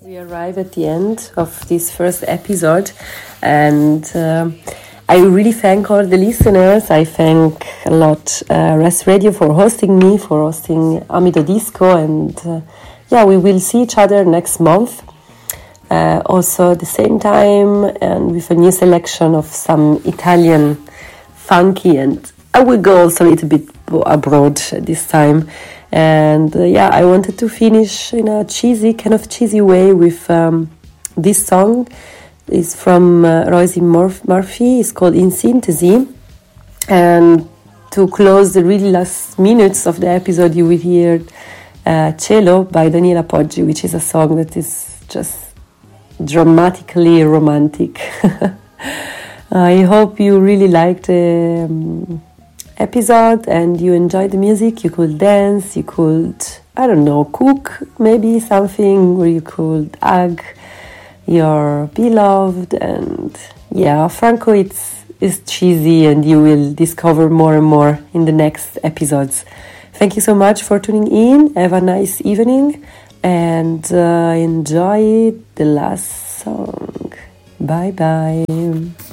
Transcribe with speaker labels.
Speaker 1: We arrive at the end of this first episode, and I really thank all the listeners. I thank a lot Rest Radio for hosting me, for hosting Amido Disco, and we will see each other next month. Also at the same time, and with a new selection of some Italian funky, and I will go also a little bit abroad this time. And I wanted to finish in a kind of cheesy way with this song. It's from Roisin Murphy. It's called In Synthesis. And to close the really last minutes of the episode, you will hear Cielo by Daniela Poggi, which is a song that is just dramatically romantic. I hope you really liked the episode and you enjoyed the music. You could dance, you could, cook maybe something, or you could hug your beloved. And Franco is cheesy, and you will discover more and more in the next episodes. Thank you so much for tuning in. Have a nice evening and enjoy the last song. Bye bye.